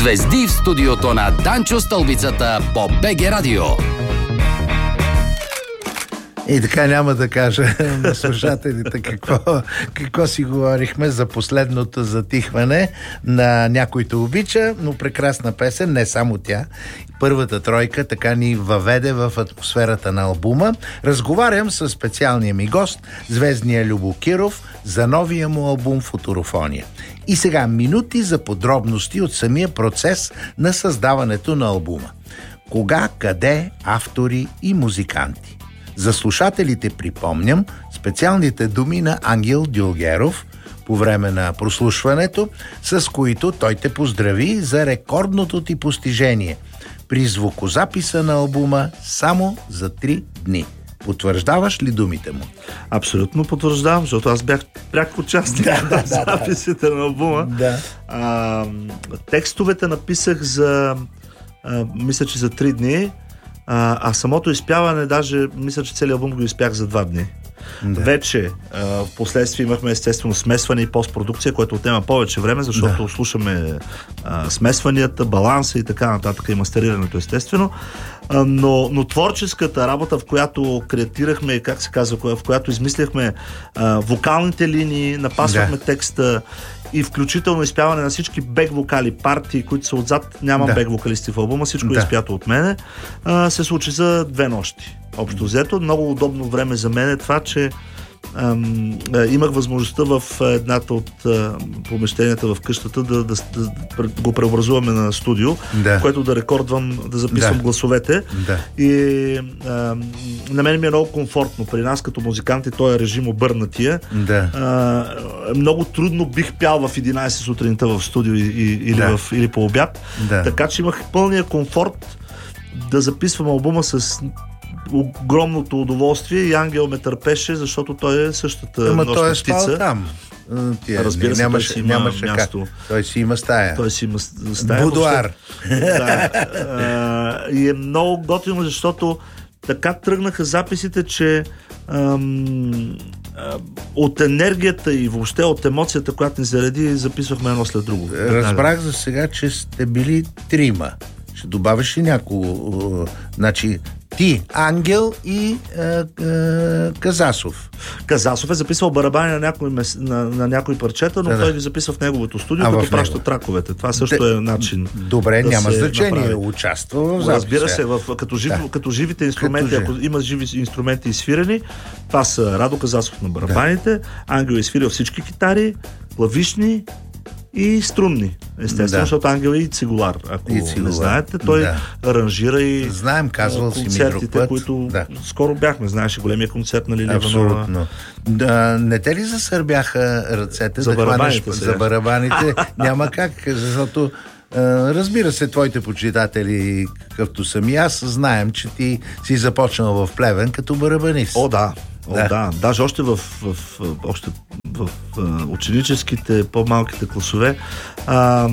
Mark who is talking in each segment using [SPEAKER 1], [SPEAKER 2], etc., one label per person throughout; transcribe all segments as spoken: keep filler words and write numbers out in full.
[SPEAKER 1] Звезди в студиото на Данчо Стълбицата по БГ Радио.
[SPEAKER 2] И така няма да кажа на слушателите какво, какво си говорихме за последното затихване на Някой те обича, но прекрасна песен, не само тя. Първата тройка така ни въведе в атмосферата на албума. Разговарям с специалния ми гост, звездния Любо Киров, за новия му албум Футурофония. И сега минути за подробности от самия процес на създаването на албума. Кога, къде, автори и музиканти. За слушателите припомням специалните думи на Ангел Дюлгеров по време на прослушването, с които той те поздрави за рекордното ти постижение при звукозаписа на албума само за три дни. Потвърждаваш ли думите му?
[SPEAKER 3] Абсолютно потвърждавам, защото аз бях пряк участник
[SPEAKER 2] да,
[SPEAKER 3] в записите да, на албума.
[SPEAKER 2] Да.
[SPEAKER 3] А, текстовете написах за а, мисля, че за три дни, а, а самото изпяване даже мисля, че целият албум го изпях за два дни. Да. Вече а, в последствие имахме естествено смесване и постпродукция, което отнема повече време, защото да. слушаме а, смесванията, баланса и така нататък и мастерирането естествено. А, но, но творческата работа, в която креатирахме, как се казва, в която измисляхме а, вокалните линии, напасвахме да. текста и включително изпяване на всички бек вокали, партии, които са отзад, нямам да. бек вокалисти в албума, всичко да. е изпято от мене, а, се случи за две нощи. Общо взето, много удобно време за мен е това, че ам, а, имах възможността в едната от а, помещенията в къщата да, да, да, да го преобразуваме на студио, да. в което да рекордвам, да записвам да. гласовете. Да. И а, на мен ми е много комфортно. При нас като музиканти този режим обърнатия. Да. А, много трудно бих пял в единайсет сутринта в студио и, и, или, да. в, или по обяд. Да. Така че имах пълния комфорт да записвам албума с огромното удоволствие и Ангел ме търпеше, защото той е същата
[SPEAKER 2] Ама
[SPEAKER 3] нощна
[SPEAKER 2] той е
[SPEAKER 3] птица.
[SPEAKER 2] спал там. Тия,
[SPEAKER 3] Разбира се,
[SPEAKER 2] нямаше,
[SPEAKER 3] той си има
[SPEAKER 2] нямаше
[SPEAKER 3] място.
[SPEAKER 2] Как. Той си има стая.
[SPEAKER 3] Той си има стая.
[SPEAKER 2] Будуар.
[SPEAKER 3] Да. А, и е много готино, защото така тръгнаха записите, че ам, а, от енергията и въобще от емоцията, която ни зареди, записвахме едно след друго.
[SPEAKER 2] Разбрах за сега, че сте били трима. Ще добавиш ли няколко? Значи ти, Ангел и е, е, Казасов.
[SPEAKER 3] Казасов е записвал барабани на някои, на, на някои парчета, но да, той да. ги записва в неговото студио, а, като праща траковете. Това също Де, е начин.
[SPEAKER 2] Добре,
[SPEAKER 3] да
[SPEAKER 2] няма значение.
[SPEAKER 3] Направи.
[SPEAKER 2] Участва в записа.
[SPEAKER 3] Разбира се, в, като, жив, да. като живите инструменти, като ако има живи инструменти изсвирени, това са Радо Казасов на барабаните, да. Ангел е свирил всички китари, клавишни и струнни, естествено, да. защото Ангел е и цигулар. Ако и цигулар. не знаете, той да. аранжира и
[SPEAKER 2] знаем, казвал
[SPEAKER 3] концертите, които да. скоро бяхме. Знаеш, големия концерт на Лилия Иванова.
[SPEAKER 2] Абсолютно. Да, не те ли засърбяха ръцете
[SPEAKER 3] за
[SPEAKER 2] да
[SPEAKER 3] барабаните?
[SPEAKER 2] Хванеш, за барабаните? Няма как, защото разбира се, твоите почитатели, какъвто съм и аз, знаем, че ти си започнал в Плевен като барабанист.
[SPEAKER 3] О, да. О, да. да. Даже още в, в, в, още в, в ученическите, по-малките класове. А,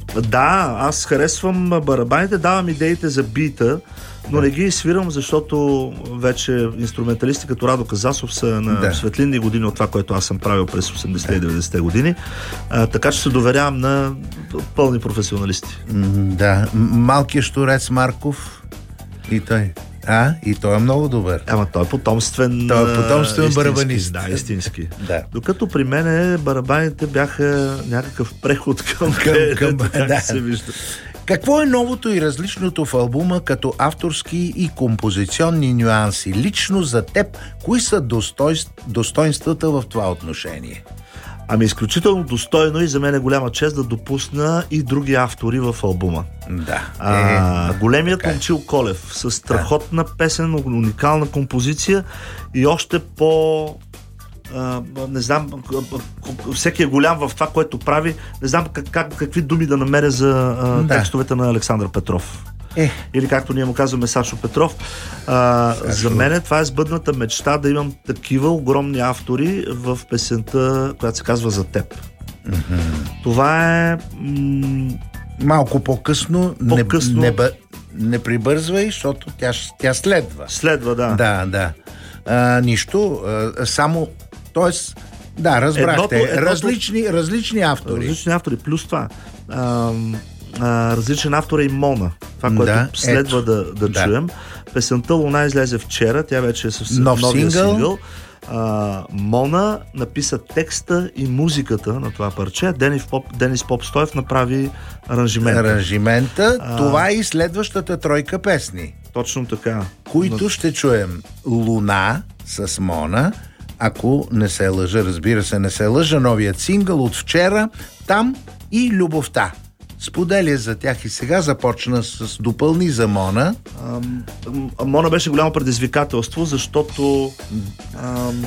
[SPEAKER 3] да, аз харесвам барабаните, давам идеите за бита, но не ги свирам, защото вече инструменталисти като Радо Казасов са на да. светлинни години от това, което аз съм правил през осемдесетте и деветдесетте години. А, така че се доверявам на пълни професионалисти.
[SPEAKER 2] Да. Малкият щурец Марков и той. А, и той е много добър.
[SPEAKER 3] Ама той е потомствен.
[SPEAKER 2] Той е потомствен барабанист.
[SPEAKER 3] Да, истински.
[SPEAKER 2] Да.
[SPEAKER 3] Докато при мен барабаните бяха някакъв преход към, към, към как да. се вижда.
[SPEAKER 2] Какво е новото и различното в албума като авторски и композиционни нюанси? Лично за теб, кои са достойств, достойнствата в това отношение?
[SPEAKER 3] Ами изключително достойно и за мен е голяма чест да допусна и други автори в албума.
[SPEAKER 2] Да.
[SPEAKER 3] А, големият Момчил Колев с страхотна песен, уникална композиция и още по... А, не знам, всеки е голям в това, което прави. Не знам как, как, какви думи да намеря за а, да. текстовете на Александър Петров. Е. Или както ние му казваме Сашо Петров. А, за мен това е сбъдната мечта да имам такива огромни автори в песента, която се казва За теб. Mm-hmm. Това е... М-
[SPEAKER 2] малко по-късно, по-късно. Не, не, не прибързвай, защото тя, тя следва.
[SPEAKER 3] Следва, да.
[SPEAKER 2] Да, да. А, нищо, а, само... Тоест, да, разбрахте. Едното, едното, различни, различни автори.
[SPEAKER 3] Различни автори. Плюс това. А, а, различен автор е и Мона. Това, което
[SPEAKER 2] да,
[SPEAKER 3] следва
[SPEAKER 2] ето.
[SPEAKER 3] да, да,
[SPEAKER 2] да
[SPEAKER 3] чуем. Песента Луна излезе вчера, тя вече е съвсем
[SPEAKER 2] нов
[SPEAKER 3] новия
[SPEAKER 2] сингъл.
[SPEAKER 3] сингъл. А, Мона написа текста и музиката на това парче. Денис Поп, Денис Попстоев направи аранжимента.
[SPEAKER 2] Аранжимента.
[SPEAKER 3] А...
[SPEAKER 2] Това е и следващата тройка песни.
[SPEAKER 3] Точно така.
[SPEAKER 2] Които ще чуем. Луна с Мона, ако не се лъжа, разбира се, не се лъжа, новият сингъл от вчера, Там и Любовта. Споделя за тях и сега започна с допълни за Мона.
[SPEAKER 3] Ам, Мона беше голямо предизвикателство, защото ам,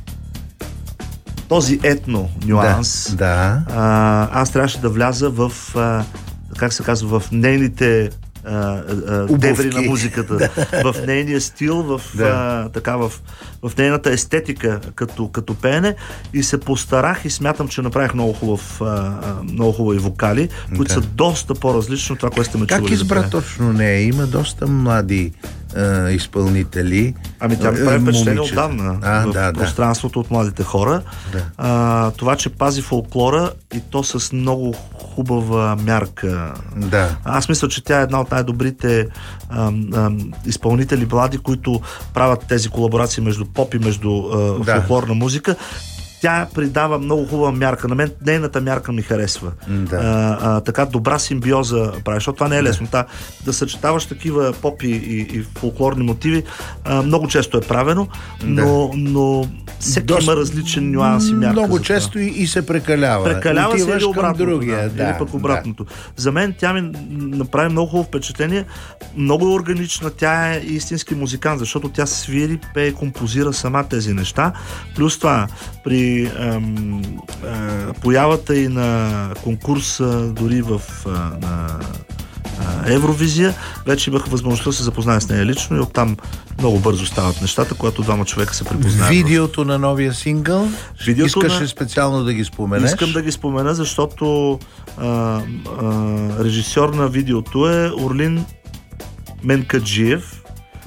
[SPEAKER 3] този етно нюанс,
[SPEAKER 2] Да, да.
[SPEAKER 3] А, аз трябваше да вляза в, а, как се казва, в нейните а, а, дебри на музиката, в нейния стил, в,
[SPEAKER 2] да.
[SPEAKER 3] а, така, в, в нейната естетика като, като пеене и се постарах и смятам, че направих много, хубав, а, много хубави вокали, които
[SPEAKER 2] да.
[SPEAKER 3] са доста по-различни от това, което сте ме чували.
[SPEAKER 2] Как избра да точно нея? Има доста млади а, изпълнители.
[SPEAKER 3] Ами тя ми прави впечатление
[SPEAKER 2] момичета.
[SPEAKER 3] отдавна
[SPEAKER 2] а,
[SPEAKER 3] в
[SPEAKER 2] да,
[SPEAKER 3] пространството да. от младите хора.
[SPEAKER 2] Да.
[SPEAKER 3] А, това, че пази фолклора и то с много хубава мярка.
[SPEAKER 2] Да.
[SPEAKER 3] Аз мисля, че тя е една от най-добрите ам, ам, изпълнители млади, които правят тези колаборации между поп и между а,
[SPEAKER 2] да.
[SPEAKER 3] фолклорна музика. Тя придава много хубава мярка. На мен нейната мярка ми харесва.
[SPEAKER 2] Да.
[SPEAKER 3] А, а, така добра симбиоза прави, защото това не е лесно. Да, да съчетаваш такива поп и, и, и фолклорни мотиви, а, много често е правено, но, да. но всеки Доста, има различен нюанс и мярка.
[SPEAKER 2] Много често и, и се прекалява.
[SPEAKER 3] Прекалява се или обратното.
[SPEAKER 2] Другия,
[SPEAKER 3] да,
[SPEAKER 2] да,
[SPEAKER 3] или пък обратното.
[SPEAKER 2] Да.
[SPEAKER 3] За мен тя ми направи много хубаво впечатление. Много е органична. Тя е истински музикант, защото тя свири, пее, композира сама тези неща. Плюс това, при ам, а, появата и на конкурса, дори в а, на, а, Евровизия, вече имах възможността да се запозная с нея лично и оттам много бързо стават нещата, когато двама човека се припознаят.
[SPEAKER 2] Видеото на новия сингъл?
[SPEAKER 3] Видеото
[SPEAKER 2] Искаш
[SPEAKER 3] на...
[SPEAKER 2] специално да ги споменеш?
[SPEAKER 3] Искам да ги спомена, защото а, а, режисьор на видеото е Орлин Менкаджиев.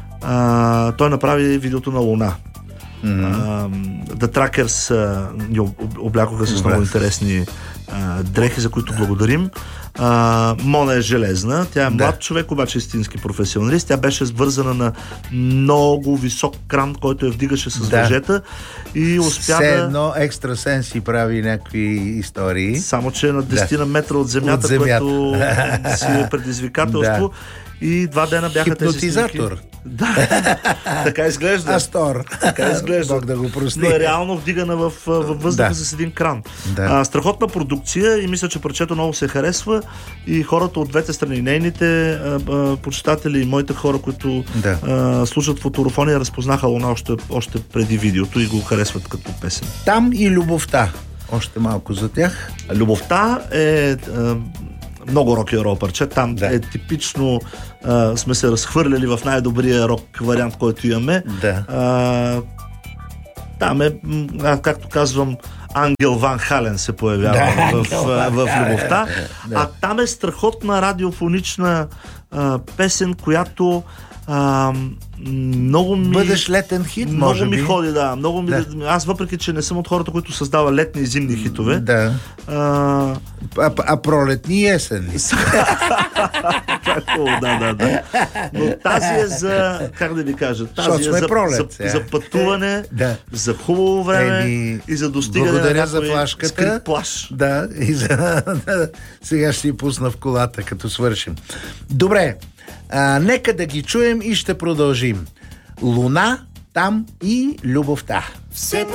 [SPEAKER 3] А, той направи видеото на Луна. Mm-hmm. Uh, The Trackers uh, ни облякоха с много интересни uh, дрехи, за които благодарим. Uh, Мона е железна. Тя е млад да. човек, обаче истински професионалист. Тя беше свързана на много висок кран, който я вдигаше с да. въжета и успя
[SPEAKER 2] Все
[SPEAKER 3] да...
[SPEAKER 2] едно екстрасенси прави някакви истории.
[SPEAKER 3] Само, че на десетина да. метра от земята, от земята. което си е предизвикателство. Да. И два дена бяха тези снимки. Да, така изглежда.
[SPEAKER 2] Астор.
[SPEAKER 3] Така изглежда.
[SPEAKER 2] Бог да го прости.
[SPEAKER 3] Но е реално вдигана в, във въздуха да. с един кран.
[SPEAKER 2] Да.
[SPEAKER 3] А, страхотна продукция и мисля, че парчето много се харесва и хората от двете страни, нейните а, а, почитатели и моите хора, които да. а, слушат фотографония, разпознаха Луна още, още преди видеото и го харесват като песен.
[SPEAKER 2] Там и Любовта. Още малко за тях.
[SPEAKER 3] Любовта е... А, много рок-н-рол парче. Там да. е типично а, сме се разхвърляли в най-добрия рок вариант, който имаме.
[SPEAKER 2] Да.
[SPEAKER 3] А, там е, а, както казвам, Ангел Ван Хален се появява да, в, в, в Любовта. Да. А там е страхотна радиофонична а, песен, която а, много ми...
[SPEAKER 2] Бъдеш летен хит,
[SPEAKER 3] много
[SPEAKER 2] може
[SPEAKER 3] ми
[SPEAKER 2] би.
[SPEAKER 3] ходи, да. Много ми... Да. Аз въпреки, че не съм от хората, които създава летни и зимни хитове.
[SPEAKER 2] Да.
[SPEAKER 3] А,
[SPEAKER 2] а, а пролетни и есенни.
[SPEAKER 3] да, да, да. Но тази е за, как да ви кажа, тази е за,
[SPEAKER 2] пролет,
[SPEAKER 3] за, за пътуване, да. за хубаво време Еми, и за достигане
[SPEAKER 2] благодаря
[SPEAKER 3] на
[SPEAKER 2] за флашката.
[SPEAKER 3] скрит плаж.
[SPEAKER 2] Да, и за... сега ще си пусна в колата, като свършим. Добре, а, нека да ги чуем и ще продължим. Луна, Там и Любовта.
[SPEAKER 4] Все